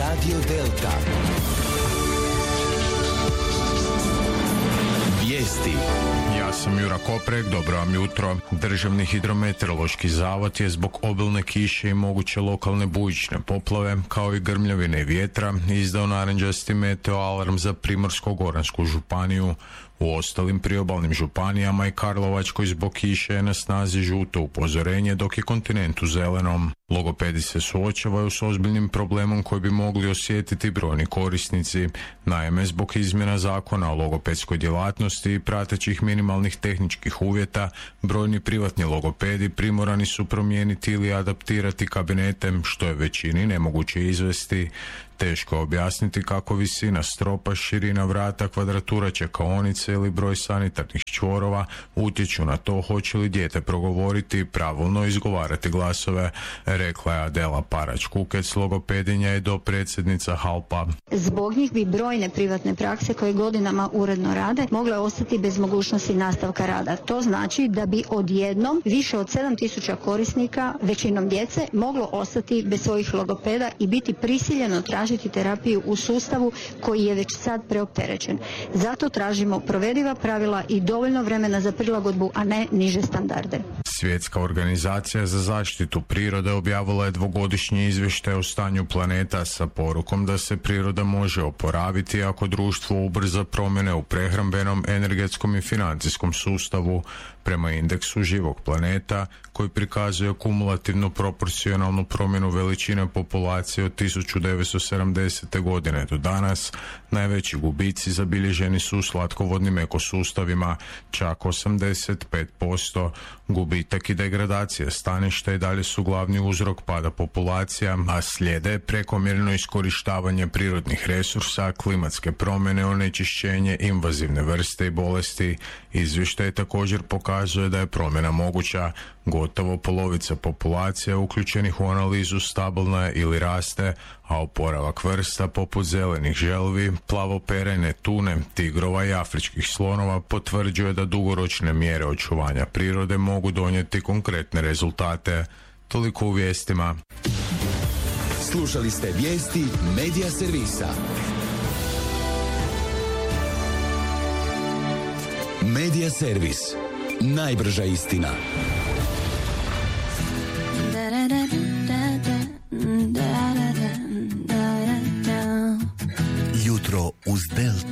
Radio Delta. Vijesti. Ja sam Jura Koprek, dobro vam jutro. Državni hidrometeorološki zavod je zbog obilne kiše i moguće lokalne bujične poplave, kao i grmljavine i vjetra, izdao narandžasti meteo alarm za Primorsko-goransku županiju. U ostalim priobalnim županijama i Karlovačkoj zbog kiše je na snazi žuto upozorenje, dok je kontinent u zelenom. Logopedi se suočavaju s ozbiljnim problemom koji bi mogli osjetiti brojni korisnici. Naime, zbog izmjena zakona o logopedskoj djelatnosti i pratećih minimalnih tehničkih uvjeta, brojni privatni logopedi primorani su promijeniti ili adaptirati kabinete, što je većini nemoguće izvesti. Teško je objasniti kako visina stropa, širina vrata, kvadratura čekaonice ili broj sanitarnih čvorova utječu na to hoće li dijete progovoriti i pravilno izgovarati glasove, rekla je Adela Parač-Kukec, logopedinja i dopredsjednica HALP-a. Zbog njih bi brojne privatne prakse koje godinama uredno rade mogle ostati bez mogućnosti nastavka rada. To znači da bi odjednom više od 7.000 korisnika, većinom djece, moglo ostati bez svojih logopeda i biti prisiljeno tražiti terapiju u sustavu koji je već sad preopterećen. Zato tražimo provediva pravila i dovoljno vremena za prilagodbu, a ne niže standarde. Svjetska organizacija za zaštitu prirode objavila je dvogodišnji izvještaj o stanju planeta sa porukom da se priroda može oporaviti ako društvo ubrza promjene u prehrambenom, energetskom i financijskom sustavu. Prema indeksu živog planeta, koji prikazuje kumulativnu proporcionalnu promjenu veličine populacije od 1970. godine do danas, najveći gubici zabilježeni su u slatkovodnim ekosustavima, čak 85%. Gubitak i degradacija staništa i dalje su glavni uzrok pada populacija, a slijede prekomjerno iskorištavanje prirodnih resursa, klimatske promjene, onečišćenje, invazivne vrste i bolesti. Izvještaj također pokazuje da je promjena moguća. Gotovo polovica populacija uključenih u analizu stabilna je ili raste, a oporavak vrsta poput zelenih želvi, plavoperajne tune, tigrova i afričkih slonova potvrđuje da dugoročne mjere očuvanja prirode mogu donijeti konkretne rezultate. Toliko u vijestima. Slušali ste vijesti Medija servisa. Medija servis. Najbrža istina. Jutro uz Delta.